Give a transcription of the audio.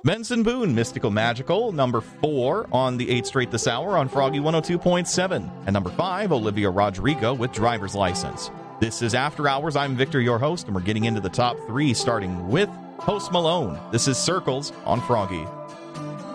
Benson Boone, Mystical Magical, number 4 on the 8 Straight this hour on Froggy 102.7. And number 5, Olivia Rodrigo with Driver's License. This is After Hours. I'm Victor, your host, and we're getting into the top 3, starting with Post Malone. This is Circles on Froggy.